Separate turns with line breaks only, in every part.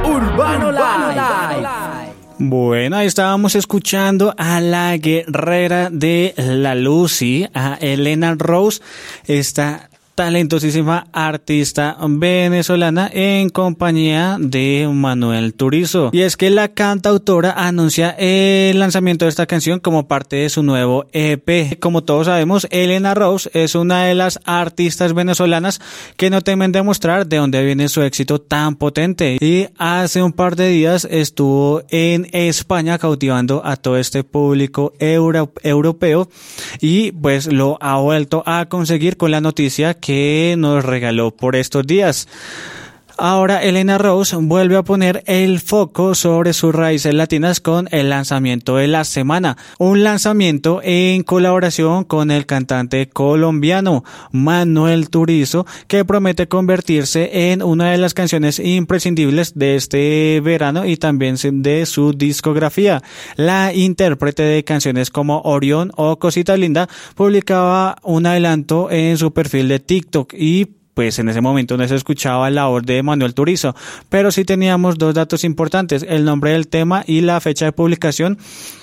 Urbano Live.
Bueno, ahí estábamos escuchando a la guerrera de la Lucy, a Elena Rose, esta talentosísima artista venezolana en compañía de Manuel Turizo. Y es que la cantautora anuncia el lanzamiento de esta canción como parte de su nuevo EP. Como todos sabemos, Elena Rose es una de las artistas venezolanas que no temen demostrar de dónde viene su éxito tan potente. Y hace un par de días estuvo en España cautivando a todo este público europeo y pues lo ha vuelto a conseguir con la noticia que nos regaló por estos días. Ahora Elena Rose vuelve a poner el foco sobre sus raíces latinas con el lanzamiento de la semana, un lanzamiento en colaboración con el cantante colombiano Manuel Turizo, que promete convertirse en una de las canciones imprescindibles de este verano y también de su discografía. La intérprete de canciones como Orión o Cosita Linda publicaba un adelanto en su perfil de TikTok y pues en ese momento no se escuchaba la voz de Manuel Turizo, pero sí teníamos dos datos importantes: el nombre del tema y la fecha de publicación,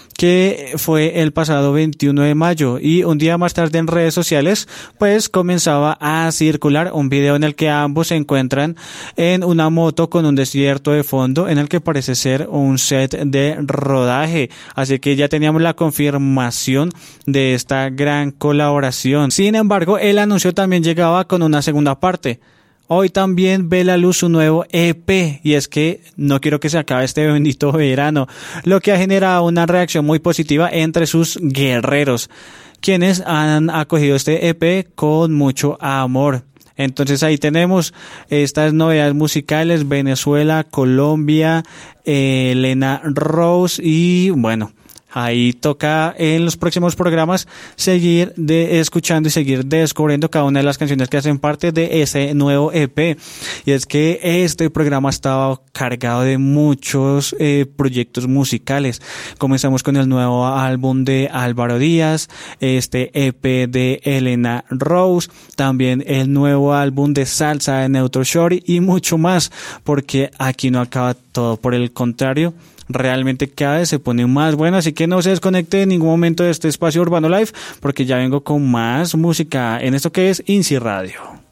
que fue el pasado 21 de mayo, y un día más tarde en redes sociales pues comenzaba a circular un video en el que ambos se encuentran en una moto con un desierto de fondo en el que parece ser un set de rodaje, así que ya teníamos la confirmación de esta gran colaboración. Sin embargo, el anuncio también llegaba con una segunda parte. Hoy también ve la luz su nuevo EP, y es que no quiero que se acabe este bendito verano, lo que ha generado una reacción muy positiva entre sus guerreros, quienes han acogido este EP con mucho amor. Entonces ahí tenemos estas novedades musicales: Venezuela, Colombia, Elena Rose, y bueno, ahí toca en los próximos programas seguir escuchando y seguir descubriendo cada una de las canciones que hacen parte de ese nuevo EP. Y es que este programa ha estado cargado de muchos proyectos musicales. Comenzamos con el nuevo álbum de Álvaro Díaz, este EP de Elena Rose, también el nuevo álbum de salsa de Neutro Shorty y mucho más, porque aquí no acaba todo, por el contrario, realmente cada vez se pone más bueno, así que no se desconecte en ningún momento de este espacio Urbano Live, porque ya vengo con más música en esto que es INSI Radio.